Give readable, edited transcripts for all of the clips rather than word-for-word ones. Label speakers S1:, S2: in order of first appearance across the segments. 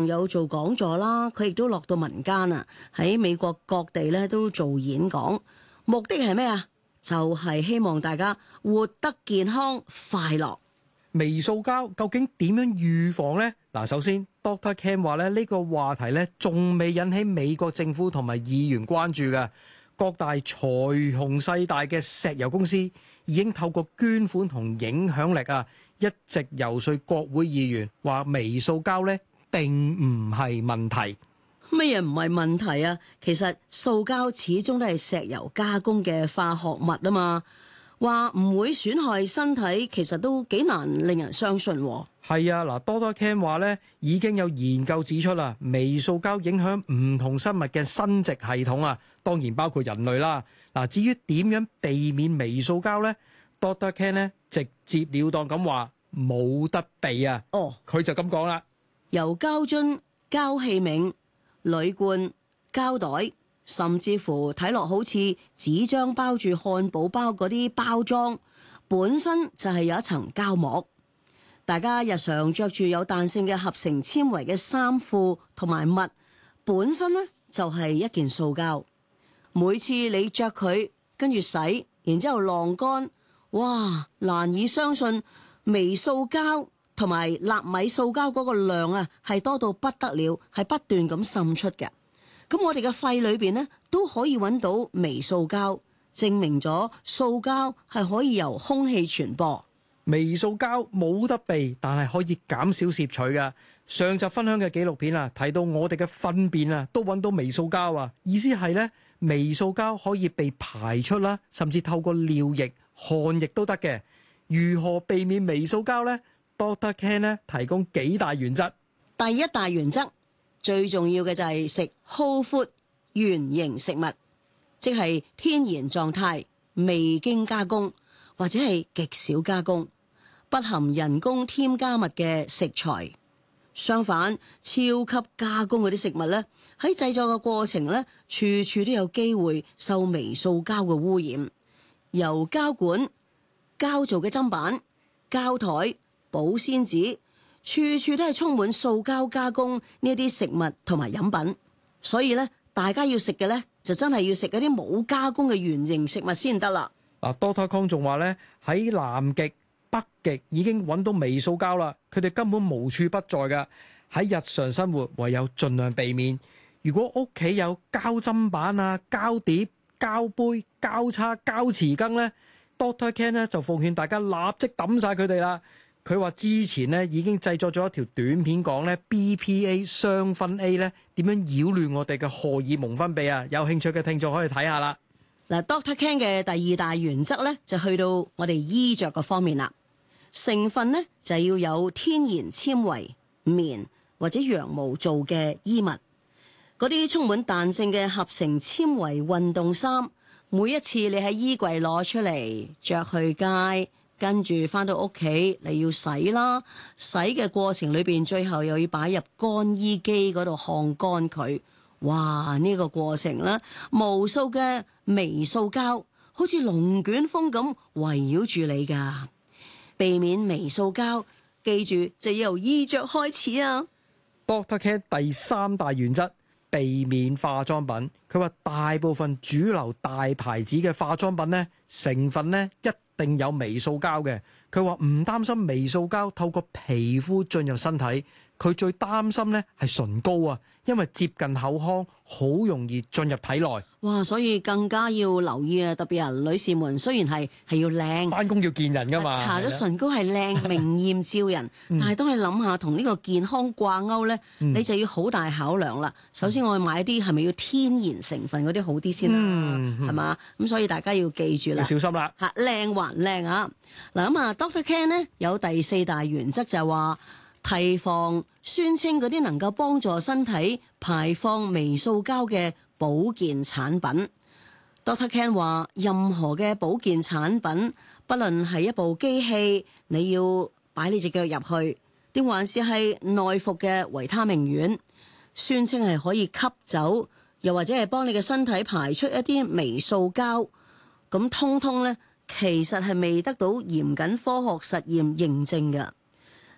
S1: 有做講座啦，佢亦都落到民間啊，喺美國各地咧都做演講，目的係咩啊？就係希望大家活得健康快樂。
S2: 微塑膠究竟點樣預防呢？嗱，首先 Dr. Ken 話咧，呢個話題咧仲未引起美國政府同埋議員關注嘅。各大財雄勢大嘅石油公司已經透過捐款同影響力啊，一直游說國會議員話微塑膠咧並唔係問題。
S1: 乜嘢唔係問題啊？其實塑膠始終都係石油加工嘅化學物啊嘛，話唔會損害身體，其實都幾難令人相信喎。
S2: 係啊，嗱，Dr. Ken 話咧已經有研究指出啦，微塑膠影響唔同生物嘅生殖系統啊，當然包括人類啦。嗱，至於點樣避免微塑膠呢？ Dr. Ken 咧直接了當咁話冇得避啊。佢就咁講啦，
S1: 由膠樽、膠器皿、鋁罐、膠袋，甚至乎睇落好似紙張包住漢堡包嗰啲包裝，本身就係有一層膠膜。大家日常着住有彈性嘅合成纖維嘅衫褲同埋襪，本身呢就係一件塑膠。每次你着佢，跟住洗，然之後晾乾，哇！難以相信微塑膠同埋納米塑膠嗰個量啊，係多到不得了，係不斷咁滲出嘅。咁我哋嘅肺裏邊呢，都可以揾到微塑膠，證明咗塑膠係可以由空氣傳播。
S2: 微塑膠冇得避，但係可以減少攝取嘅。上集分享嘅紀錄片啊，提到我哋嘅糞便啊，都揾到微塑膠啊。意思係咧，微塑膠可以被排出啦，甚至透過尿液、汗液都得嘅。如何避免微塑膠呢？ Dr. Ken 咧提供幾大原則。
S1: 第一大原則，最重要嘅就係食 whole food 原型食物，即係天然狀態，未經加工或者係極少加工，不含人工添加物嘅食材。相反，超級加工嗰啲食物咧，喺製作嘅過程咧，處處都有機會受微塑膠嘅污染。由膠管、膠做嘅砧板、膠台、保鮮紙，處處都係充滿塑膠加工呢啲食物同埋飲品。所以咧，大家要食嘅咧，就真係要食嗰啲冇加工嘅原型食物先得啦。
S2: Dr. Kong 仲話咧，喺南極、北極已經揾到微塑膠啦，佢哋根本無處不在噶。喺日常生活唯有盡量避免。如果屋企有膠砧板啊、膠碟、膠杯、膠叉、膠匙羹咧，Dr. Ken 咧就奉勸大家立即抌晒佢哋啦。佢話之前咧已經製作咗一條短片講咧 BPA 雙酚 A 咧點樣擾亂我哋嘅荷爾蒙分泌啊，有興趣嘅聽眾可以睇下啦。
S1: 嗱，Dr. Ken 嘅第二大原則咧就去到我哋衣着嘅方面啦。成分咧就係要有天然纖維、棉或者羊毛做嘅衣物，嗰啲充滿彈性嘅合成纖維運動衫，每一次你喺衣櫃攞出嚟着去街，跟住翻到屋企你要洗啦，洗嘅過程裏邊最後又要擺入乾衣機嗰度烘乾佢。哇！呢個過程咧，無數嘅微塑膠好似龍捲風咁圍繞住你噶。避免微塑膠，記住就要由衣着開始啊。
S2: Dr. Ken 第三大原則，避免化妝品。佢話大部分主流大牌子嘅化妝品咧，成分咧一定有微塑膠嘅。佢話唔擔心微塑膠透過皮膚進入身體，佢最擔心咧係唇膏啊，因為接近口腔，好容易進入體內。哇！
S1: 所以更加要留意啊，特別係女士們，雖然係要靚，
S2: 返工要見人噶嘛，
S1: 搽咗唇膏係靚，明豔照人。但係當你諗下同呢個健康掛鈎咧，你就要好大考量啦。首先我去買啲係咪要天然成分嗰啲好啲先啦，係嘛？咁所以大家要記住啦，
S2: 要小心啦。
S1: 靚還靚啊！嗱咁啊，Dr. Ken 呢有第四大原則就係話，提防宣稱嗰啲能夠幫助身體排放微塑膠嘅保健產品。Dr. Ken 話，任何嘅保健產品，不論係一部機器，你要擺你隻腳入去，定還是係內服嘅維他命丸，宣稱係可以吸走，又或者係幫你嘅身體排出一啲微塑膠，咁通通呢，其實係未得到嚴謹科學實驗認證嘅。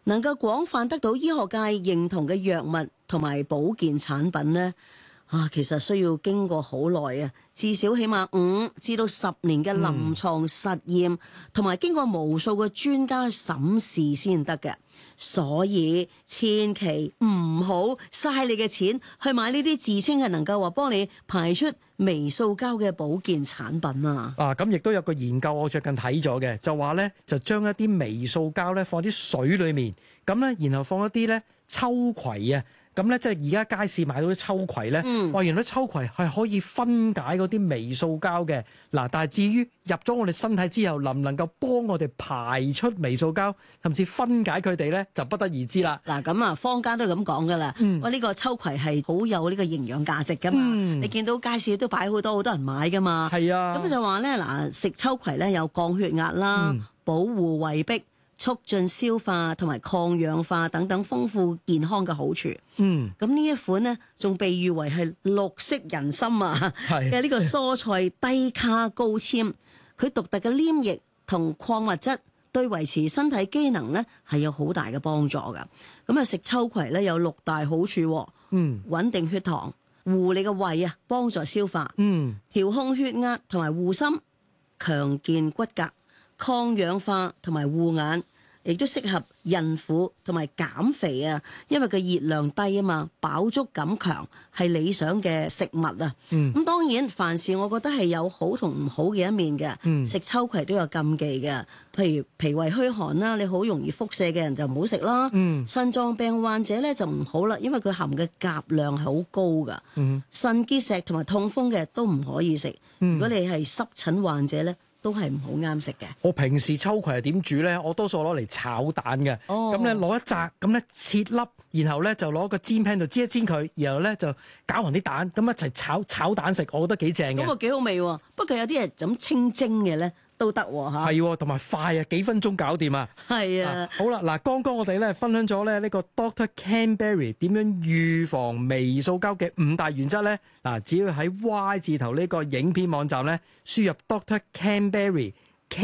S1: 能夠廣泛得到醫學界認同嘅藥物同埋保健產品呢，其實需要經過好耐啊，至少起碼5至到10年嘅臨床實驗，同埋經過無數嘅專家審視先得嘅。所以千祈唔好嘥你嘅錢去買呢啲自稱係能夠話幫你排出微塑膠嘅保健產品啊！
S2: 咁亦都有個研究，我最近睇咗嘅，就話咧就將一啲微塑膠咧放啲水裡面，咁咧然後放一啲咧秋葵啊。咁咧，即係而家街市買到啲秋葵咧，原來秋葵係可以分解嗰啲微塑膠嘅。嗱，但係至於入咗我哋身體之後，能唔能夠幫我哋排出微塑膠，甚至分解佢哋咧，就不得而知啦。
S1: 嗱，咁啊，坊間都係咁講噶啦。呢個秋葵係好有呢個營養價值噶嘛。你見到街市都擺好多人買噶嘛。係啊。咁就話咧，食秋葵咧有降血壓啦，保護胃壁，促進消化同埋抗氧化等等豐富健康嘅好處。咁呢一款呢，仲被譽為係綠色人參啊嘅呢個蔬菜低卡高纖，佢獨特嘅黏液同礦物質對維持身體機能呢係有好大嘅幫助㗎。咁啊，食秋葵呢有6大好處，穩定血糖、護你嘅胃啊，幫助消化，調控血壓同埋護心，強健骨骼，抗氧化同埋護眼。亦都適合孕婦同埋減肥啊，因為佢熱量低啊嘛，飽足感強，係理想嘅食物啊。咁當然凡事我覺得係有好同唔好嘅一面嘅。食秋葵都有禁忌嘅，譬如脾胃虛寒啦，你好容易腹瀉嘅人就唔好食啦。腎臟病患者咧就唔好啦，因為佢含嘅鉀量係好高噶。腎結石同埋痛風嘅都唔可以食。如果你係濕疹患者咧，都係唔好啱食嘅。我平時秋葵係點煮咧？我多數攞嚟炒蛋嘅。咁咧攞一紮，咁咧切粒，然後咧就攞個煎 pan 度煎一煎佢，然後咧就攪勻啲蛋，咁一齊炒蛋食，我覺得幾正嘅。咁個幾好味喎。不過有啲人咁清蒸嘅咧都得喎嚇。係，同埋快啊，幾分鐘搞掂啊。係啊。好啦，嗱，剛剛我哋咧分享咗咧呢個 Dr. Canberry 點樣預防微塑膠嘅5大原則咧。嗱，只要喺 Y 字頭呢個影片網站咧輸入 Dr. Canberry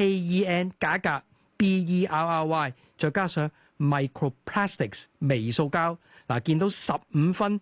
S1: KEN 加格 BERRY， 再加上 microplastics 微塑膠，嗱，見到15分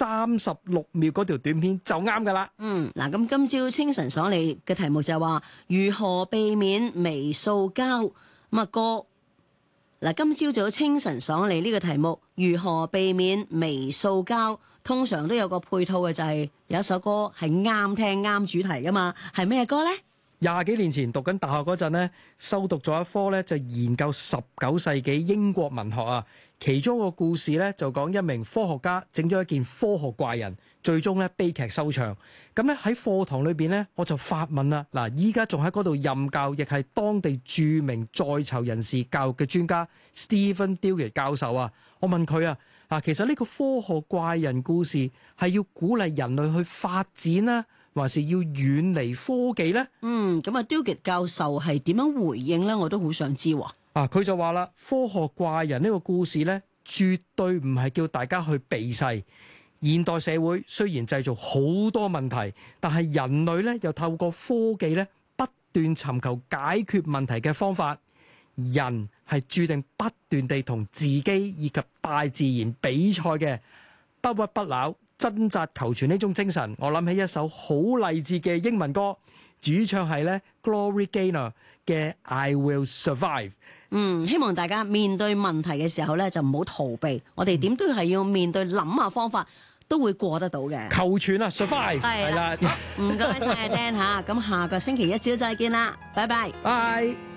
S1: 36秒嗰條短片就啱噶啦。嗱，咁今朝清晨爽利嘅題目就係話如何避免微塑膠。咁啊哥，嗱，今朝早清晨爽利呢個題目如何避免微塑膠，通常都有個配套嘅，就係有一首歌係啱聽啱主題噶嘛，係咩歌呢？20幾年前讀緊大學嗰陣呢，修讀咗一科咧，就研究19世紀英國文學啊。其中一個故事咧，就講一名科學家整咗一件科學怪人，最終咧悲劇收場。咁咧喺課堂裏邊咧，我就發問啦。嗱，依家仲喺嗰度任教，亦係當地著名在囚人士教育嘅專家 Stephen Dewey 教授啊。我問佢啊，其實呢個科學怪人故事係要鼓勵人類去發展啦，還是要遠離科技呢？咁啊 Dewey 教授係點樣回應呢？我都好想知喎。佢就話啦，科學怪人呢個故事呢，絕對唔係叫大家去避世。現代社會雖然製造好多問題，但係人類呢又透過科技呢不斷尋求解決問題嘅方法。人係注定不斷地同自己以及大自然比賽嘅，不屈不撓、掙扎求全呢種精神，我諗起一首好勵志嘅英文歌，主唱係咧 Gloria Gaynor 嘅 I Will Survive。希望大家面對問題嘅時候咧，就唔好逃避，我哋點都係要面對，諗下方法，都會過得到嘅。求全啊 ，survive 係啦。唔該晒阿 Dan 嚇，咁下個星期一朝再見啦，拜拜。拜。